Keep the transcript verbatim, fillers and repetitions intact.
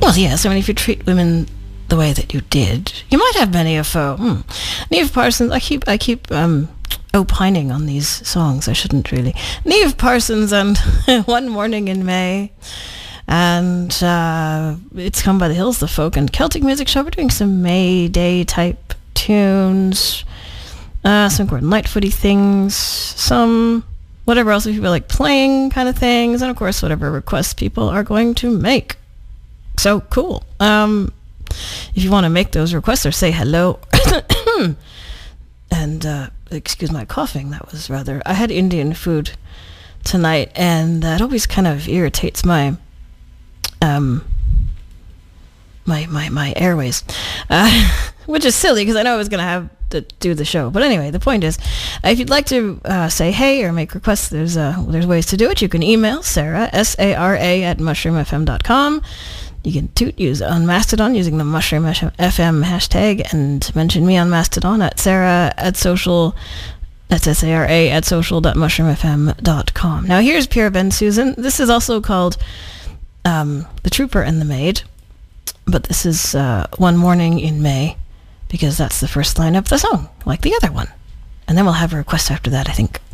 Well, yes. I mean, if you treat women the way that you did, you might have many a foe. Hmm. Neve Parsons. I keep, I keep um, opining on these songs. I shouldn't really. Neve Parsons and One Morning in May, and uh, It's Come by the Hills, the folk and Celtic music show. We're doing some May Day type tunes, uh, some Gordon Lightfooty things, some whatever else people like playing kind of things, and of course whatever requests people are going to make. So cool. Um, if you want to make those requests or say hello, and uh, excuse my coughing, that was rather, I had Indian food tonight, and that always kind of irritates my um my my, my airways, uh, which is silly because I know I was going to have to do the show. But anyway, the point is, uh, if you'd like to uh, say hey or make requests, there's uh, there's ways to do it. You can email Sarah, S A R A, at mushroom f m dot com. You can toot use on Mastodon using the Mushroom F M hashtag and mention me on Mastodon at Sarah at social, that's S A R A, at social dot mushroom f m dot com. Now here's Pierre Ben Susan. This is also called um, The Trooper and the Maid, but this is uh, One Morning in May, because that's the first line of the song, like the other one. And then we'll have a request after that, I think.